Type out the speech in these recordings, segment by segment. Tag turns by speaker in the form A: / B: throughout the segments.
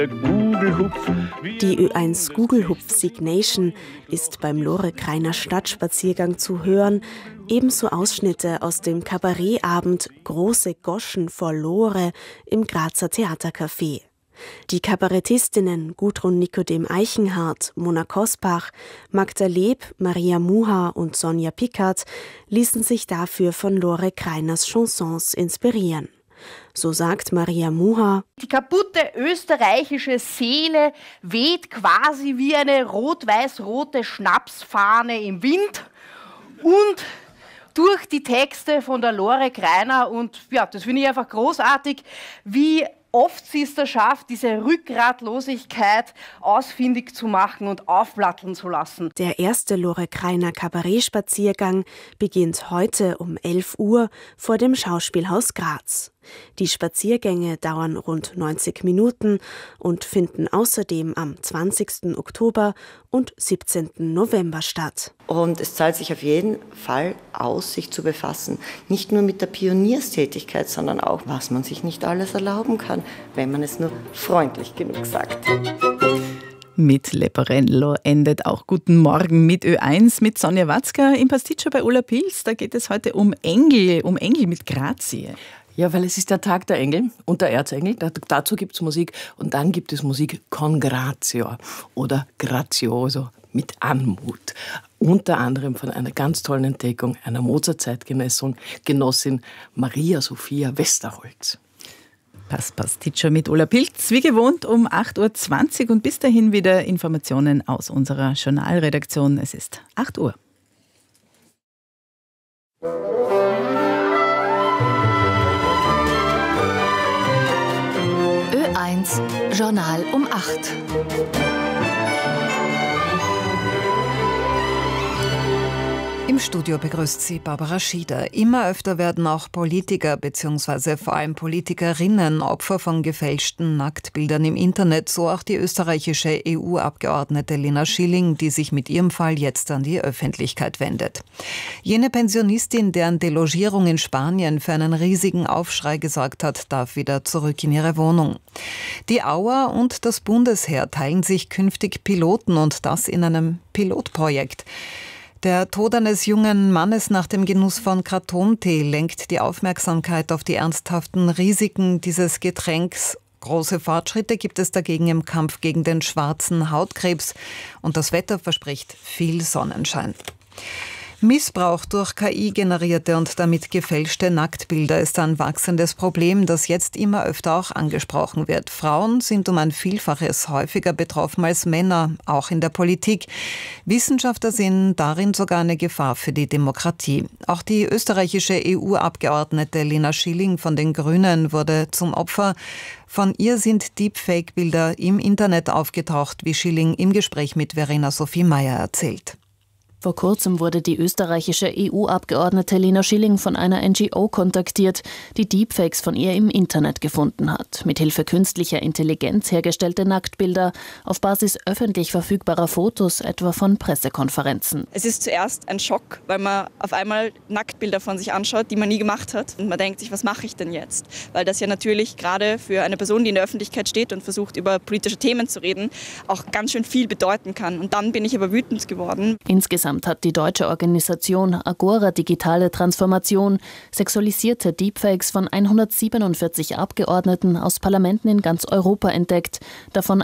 A: Die Ö1 Gugelhupf Signation ist beim Lore Krainer Stadtspaziergang zu hören, ebenso Ausschnitte aus dem Kabarettabend Große Goschen vor Lore im Grazer Theatercafé. Die Kabarettistinnen Gudrun Nikodem Eichenhardt, Mona Kospach, Magda Leb, Maria Muha und Sonja Pickard ließen sich dafür von Lore Kreiners Chansons inspirieren. So sagt Maria Muha:
B: Die kaputte österreichische Seele weht quasi wie eine rot-weiß-rote Schnapsfahne im Wind und durch die Texte von der Lore Krainer, und ja, das finde ich einfach großartig, wie oft sie es da schafft, diese Rückgratlosigkeit ausfindig zu machen und aufplatteln zu lassen.
A: Der erste Lore Krainer Kabarettspaziergang beginnt heute um 11 Uhr vor dem Schauspielhaus Graz. Die Spaziergänge dauern rund 90 Minuten und finden außerdem am 20. Oktober und 17. November statt.
C: Und es zahlt sich auf jeden Fall aus, sich zu befassen. Nicht nur mit der Pionierstätigkeit, sondern auch, was man sich nicht alles erlauben kann, wenn man es nur freundlich genug sagt.
D: Mit Leporello endet auch Guten Morgen mit Ö1 mit Sonja Watzka im Pasticcio bei Ulla Pils. Da geht es heute um Engel mit Grazie.
E: Ja, weil es ist der Tag der Engel und der Erzengel. Dazu gibt es Musik. Und dann gibt es Musik con grazia oder grazioso, mit Anmut. Unter anderem von einer ganz tollen Entdeckung einer Mozart-Zeitgenossin, Maria Sophia Westerholz.
D: Pasticcio mit Ulla Pilz, wie gewohnt um 8.20 Uhr und bis dahin wieder Informationen aus unserer Journalredaktion. Es ist 8 Uhr.
F: Ö1 Journal um 8. Im Studio begrüßt sie Barbara Schieder. Immer öfter werden auch Politiker bzw. vor allem Politikerinnen Opfer von gefälschten Nacktbildern im Internet, so auch die österreichische EU-Abgeordnete Lena Schilling, die sich mit ihrem Fall jetzt an die Öffentlichkeit wendet. Jene Pensionistin, deren Delogierung in Spanien für einen riesigen Aufschrei gesorgt hat, darf wieder zurück in ihre Wohnung. Die Auer und das Bundesheer teilen sich künftig Piloten und das in einem Pilotprojekt. Der Tod eines jungen Mannes nach dem Genuss von Kratontee lenkt die Aufmerksamkeit auf die ernsthaften Risiken dieses Getränks. Große Fortschritte gibt es dagegen im Kampf gegen den schwarzen Hautkrebs und das Wetter verspricht viel Sonnenschein. Missbrauch durch KI-generierte und damit gefälschte Nacktbilder ist ein wachsendes Problem, das jetzt immer öfter auch angesprochen wird. Frauen sind um ein Vielfaches häufiger betroffen als Männer, auch in der Politik. Wissenschaftler sehen darin sogar eine Gefahr für die Demokratie. Auch die österreichische EU-Abgeordnete Lena Schilling von den Grünen wurde zum Opfer. Von ihr sind Deepfake-Bilder im Internet aufgetaucht, wie Schilling im Gespräch mit Verena Sophie Meyer erzählt.
G: Vor kurzem wurde die österreichische EU-Abgeordnete Lena Schilling von einer NGO kontaktiert, die Deepfakes von ihr im Internet gefunden hat. Mithilfe künstlicher Intelligenz hergestellte Nacktbilder auf Basis öffentlich verfügbarer Fotos, etwa von Pressekonferenzen.
H: Es ist zuerst ein Schock, weil man auf einmal Nacktbilder von sich anschaut, die man nie gemacht hat. Und man denkt sich, was mache ich denn jetzt? Weil das ja natürlich gerade für eine Person, die in der Öffentlichkeit steht und versucht, über politische Themen zu reden, auch ganz schön viel bedeuten kann. Und dann bin ich aber wütend geworden.
G: Insgesamt hat die deutsche Organisation Agora Digitale Transformation sexualisierte Deepfakes von 147 Abgeordneten aus Parlamenten in ganz Europa entdeckt, davon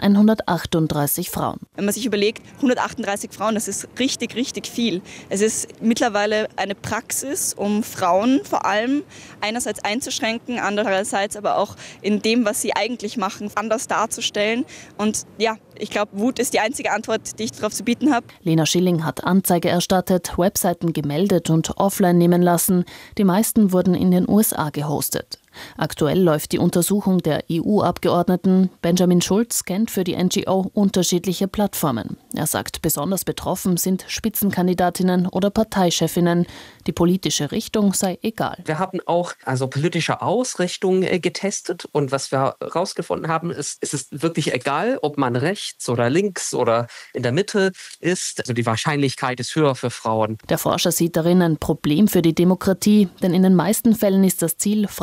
G: 138 Frauen.
H: Wenn man sich überlegt, 138 Frauen, das ist richtig, richtig viel. Es ist mittlerweile eine Praxis, um Frauen vor allem einerseits einzuschränken, andererseits aber auch in dem, was sie eigentlich machen, anders darzustellen. Und ja, ich glaube, Wut ist die einzige Antwort, die ich darauf zu bieten habe.
G: Lena Schilling hat Anzeige erstattet, Webseiten gemeldet und offline nehmen lassen. Die meisten wurden in den USA gehostet. Aktuell läuft die Untersuchung der EU-Abgeordneten. Benjamin Schulz kennt für die NGO unterschiedliche Plattformen. Er sagt, besonders betroffen sind Spitzenkandidatinnen oder Parteichefinnen. Die politische Richtung sei egal.
I: Wir haben auch politische Ausrichtung getestet und was wir herausgefunden haben, ist, es ist wirklich egal, ob man rechts oder links oder in der Mitte ist. Also die Wahrscheinlichkeit ist höher für Frauen.
G: Der Forscher sieht darin ein Problem für die Demokratie, denn in den meisten Fällen ist das Ziel, Frauen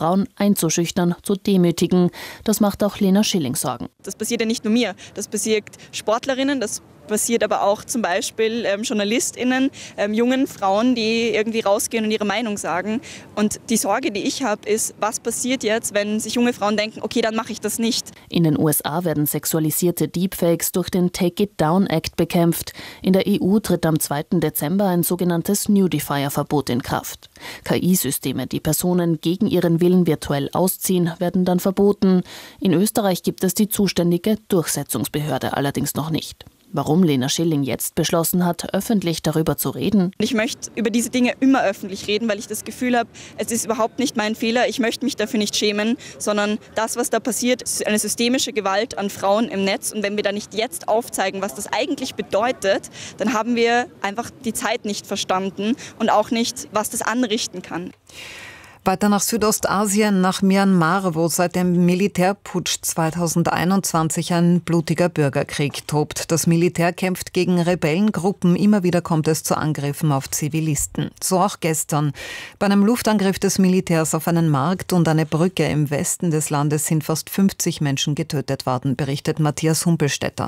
G: einzuschüchtern, zu demütigen. Das macht auch Lena Schilling Sorgen.
H: Das passiert ja nicht nur mir, das passiert Sportlerinnen, das passiert aber auch zum Beispiel JournalistInnen, jungen Frauen, die irgendwie rausgehen und ihre Meinung sagen. Und die Sorge, die ich habe, ist, was passiert jetzt, wenn sich junge Frauen denken, okay, dann mache ich das nicht.
G: In den USA werden sexualisierte Deepfakes durch den Take It Down Act bekämpft. In der EU tritt am 2. Dezember ein sogenanntes Nudifier-Verbot in Kraft. KI-Systeme, die Personen gegen ihren Willen virtuell ausziehen, werden dann verboten. In Österreich gibt es die zuständige Durchsetzungsbehörde allerdings noch nicht. Warum Lena Schilling jetzt beschlossen hat, öffentlich darüber zu reden?
H: Ich möchte über diese Dinge immer öffentlich reden, weil ich das Gefühl habe, es ist überhaupt nicht mein Fehler. Ich möchte mich dafür nicht schämen, sondern das, was da passiert, ist eine systemische Gewalt an Frauen im Netz. Und wenn wir da nicht jetzt aufzeigen, was das eigentlich bedeutet, dann haben wir einfach die Zeit nicht verstanden und auch nicht, was das anrichten kann.
F: Weiter nach Südostasien, nach Myanmar, wo seit dem Militärputsch 2021 ein blutiger Bürgerkrieg tobt. Das Militär kämpft gegen Rebellengruppen. Immer wieder kommt es zu Angriffen auf Zivilisten. So auch gestern. Bei einem Luftangriff des Militärs auf einen Markt und eine Brücke im Westen des Landes sind fast 50 Menschen getötet worden, berichtet Matthias Humpelstädter.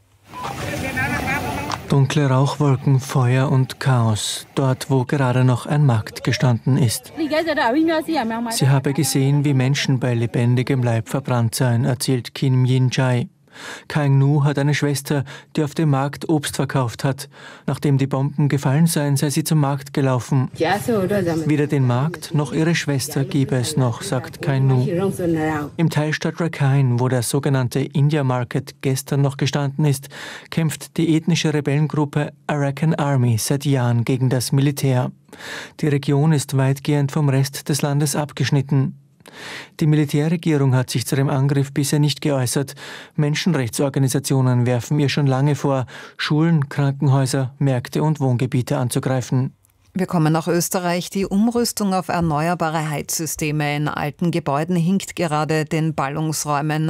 J: Dunkle Rauchwolken, Feuer und Chaos, dort wo gerade noch ein Markt gestanden ist. Sie habe gesehen, wie Menschen bei lebendigem Leib verbrannt seien, erzählt Kim Yin-jae. Kaing Nu hat eine Schwester, die auf dem Markt Obst verkauft hat. Nachdem die Bomben gefallen seien, sei sie zum Markt gelaufen. Weder den Markt noch ihre Schwester gebe es noch, sagt Kaing Nu. Im Teilstaat Rakhine, wo der sogenannte India Market gestern noch gestanden ist, kämpft die ethnische Rebellengruppe Arakan Army seit Jahren gegen das Militär. Die Region ist weitgehend vom Rest des Landes abgeschnitten. Die Militärregierung hat sich zu dem Angriff bisher nicht geäußert. Menschenrechtsorganisationen werfen ihr schon lange vor, Schulen, Krankenhäuser, Märkte und Wohngebiete anzugreifen.
F: Wir kommen nach Österreich. Die Umrüstung auf erneuerbare Heizsysteme in alten Gebäuden hinkt gerade in den Ballungsräumen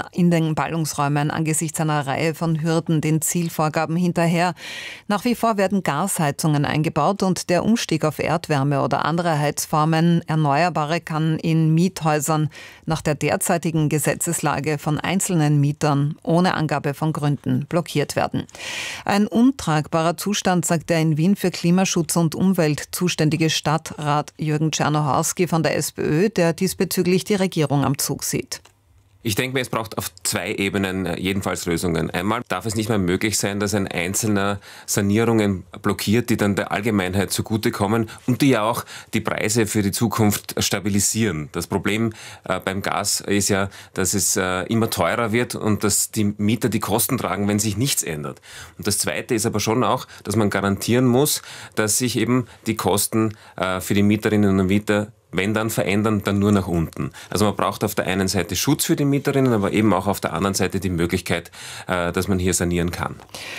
F: angesichts einer Reihe von Hürden den Zielvorgaben hinterher. Nach wie vor werden Gasheizungen eingebaut und der Umstieg auf Erdwärme oder andere Heizformen Erneuerbare kann in Miethäusern nach der derzeitigen Gesetzeslage von einzelnen Mietern ohne Angabe von Gründen blockiert werden. Ein untragbarer Zustand, sagt der in Wien für Klimaschutz und Umwelt zuständige Stadtrat Jürgen Czernohorski von der SPÖ, der diesbezüglich die Regierung am Zug sieht.
K: Ich denke mir, es braucht auf 2 Ebenen jedenfalls Lösungen. Einmal darf es nicht mehr möglich sein, dass ein Einzelner Sanierungen blockiert, die dann der Allgemeinheit zugutekommen und die ja auch die Preise für die Zukunft stabilisieren. Das Problem beim Gas ist ja, dass es immer teurer wird und dass die Mieter die Kosten tragen, wenn sich nichts ändert. Und das Zweite ist aber schon auch, dass man garantieren muss, dass sich eben die Kosten für die Mieterinnen und Mieter wenn dann verändern, dann nur nach unten. Also man braucht auf der einen Seite Schutz für die Mieterinnen, aber eben auch auf der anderen Seite die Möglichkeit, dass man hier sanieren kann.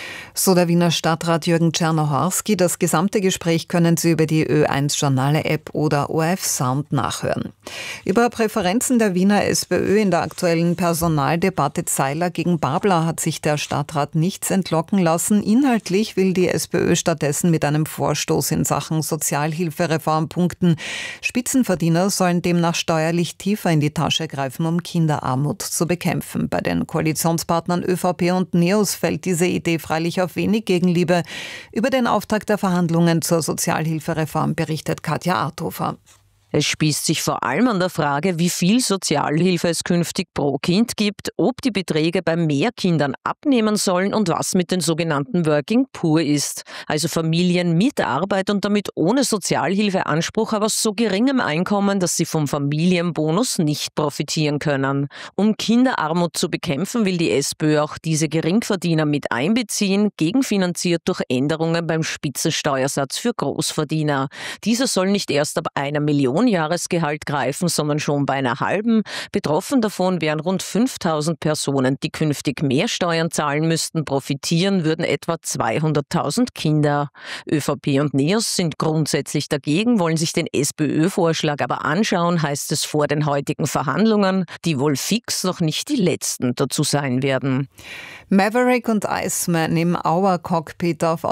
F: So der Wiener Stadtrat Jürgen Czernohorski. Das gesamte Gespräch können Sie über die Ö1 Journale-App oder ORF Sound nachhören. Über Präferenzen der Wiener SPÖ in der aktuellen Personaldebatte Seiler gegen Babler hat sich der Stadtrat nichts entlocken lassen. Inhaltlich will die SPÖ stattdessen mit einem Vorstoß in Sachen Sozialhilfereform punkten. Spitzenverdiener sollen demnach steuerlich tiefer in die Tasche greifen, um Kinderarmut zu bekämpfen. Bei den Koalitionspartnern ÖVP und NEOS fällt diese Idee freilich auf wenig Gegenliebe. Über den Auftakt der Verhandlungen zur Sozialhilfereform berichtet Katja Arthofer.
L: Es spießt sich vor allem an der Frage, wie viel Sozialhilfe es künftig pro Kind gibt, ob die Beträge bei mehr Kindern abnehmen sollen und was mit den sogenannten Working Poor ist. Also Familien mit Arbeit und damit ohne Sozialhilfeanspruch, aber so geringem Einkommen, dass sie vom Familienbonus nicht profitieren können. Um Kinderarmut zu bekämpfen, will die SPÖ auch diese Geringverdiener mit einbeziehen, gegenfinanziert durch Änderungen beim Spitzensteuersatz für Großverdiener. Dieser soll nicht erst ab 1 Million Jahresgehalt greifen, sondern schon bei einer halben. Betroffen davon wären rund 5.000 Personen, die künftig mehr Steuern zahlen müssten. Profitieren würden etwa 200.000 Kinder. ÖVP und NEOS sind grundsätzlich dagegen, wollen sich den SPÖ-Vorschlag aber anschauen, heißt es vor den heutigen Verhandlungen, die wohl fix noch nicht die letzten dazu sein werden.
F: Maverick und Iceman im Auer-Cockpit auf